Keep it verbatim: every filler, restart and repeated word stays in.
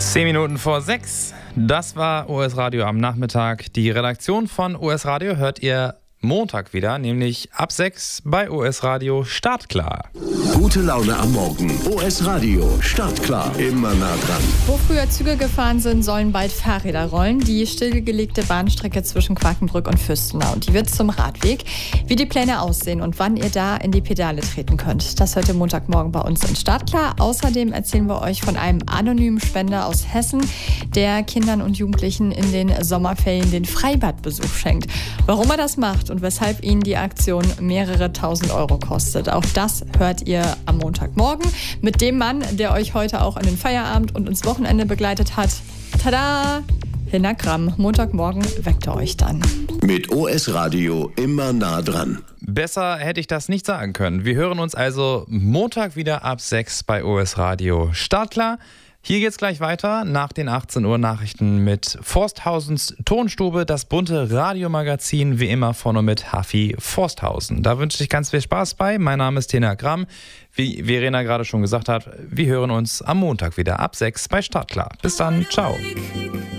Zehn Minuten vor sechs. Das war O S Radio am Nachmittag. Die Redaktion von O S Radio hört ihr Montag wieder, nämlich ab sechs bei O S Radio Startklar. Gute Laune am Morgen. O S Radio Startklar. Immer nah dran. Wo früher Züge gefahren sind, sollen bald Fahrräder rollen. Die stillgelegte Bahnstrecke zwischen Quakenbrück und Fürstenau. Die wird zum Radweg. Wie die Pläne aussehen und wann ihr da in die Pedale treten könnt, das hört ihr Montagmorgen bei uns in Startklar. Außerdem erzählen wir euch von einem anonymen Spender aus Hessen, der Kindern und Jugendlichen in den Sommerferien den Freibadbesuch schenkt. Warum er das macht und weshalb ihn die Aktion mehrere tausend Euro kostet. Auch das hört ihr am Montagmorgen mit dem Mann, der euch heute auch in den Feierabend und ins Wochenende begleitet hat. Tada! Hinner Gramm. Montagmorgen weckt er euch dann. Mit O S Radio immer nah dran. Besser hätte ich das nicht sagen können. Wir hören uns also Montag wieder ab sechs bei O S Radio Startklar. Hier geht's gleich weiter nach den achtzehn Uhr Nachrichten mit Forsthausens Tonstube, das bunte Radiomagazin, wie immer vorne mit Haffi Forsthausen. Da wünsche ich ganz viel Spaß bei. Mein Name ist Hinner Gramm. Wie Verena gerade schon gesagt hat, wir hören uns am Montag wieder ab sechs bei Startklar. Bis dann, ciao.